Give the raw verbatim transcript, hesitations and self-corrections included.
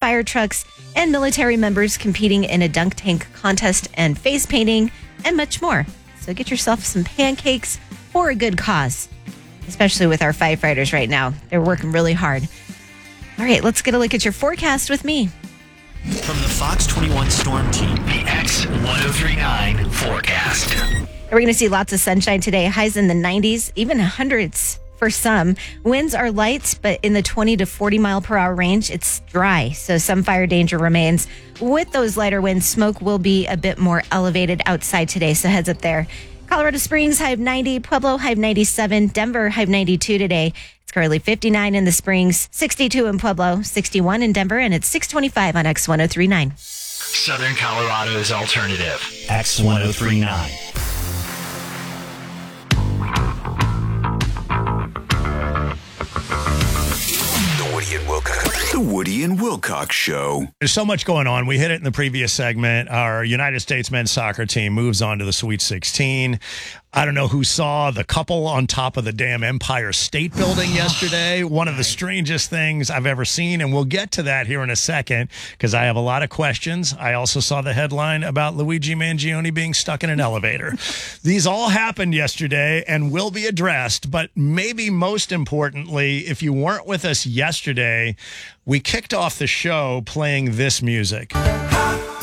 fire trucks, and military members competing in a dunk tank contest and face painting, and much more. So get yourself some pancakes for a good cause, especially with our firefighters right now. They're working really hard. All right, let's get a look at your forecast with me. From the Fox twenty-one Storm Team, the X ten thirty-nine forecast. We're going to see lots of sunshine today. Highs in the nineties, even hundreds for some. Winds are light, but in the twenty to forty mile per hour range. It's dry, so some fire danger remains. With those lighter winds, smoke will be a bit more elevated outside today, so heads up there. Colorado Springs, high of ninety. Pueblo, high of ninety-seven. Denver, high of ninety-two today. It's currently fifty-nine in the Springs, sixty-two in Pueblo, sixty-one in Denver, and it's six twenty-five on X ten thirty-nine. Southern Colorado's alternative, X ten thirty-nine. The Woody and Wilcox. The Woody and Wilcox Show. There's so much going on. We hit it in the previous segment. Our United States men's soccer team moves on to the Sweet sixteen. I don't know who saw the couple on top of the damn Empire State Building yesterday. One of the strangest things I've ever seen, and we'll get to that here in a second because I have a lot of questions. I also saw the headline about Luigi Mangione being stuck in an elevator. These all happened yesterday and will be addressed, but maybe most importantly, if you weren't with us yesterday, we kicked off the show playing this music.